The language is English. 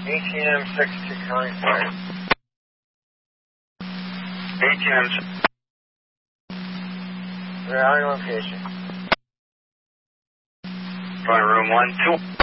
ATM 62 County Fire. ATM. They're on location. Going room 1, 2.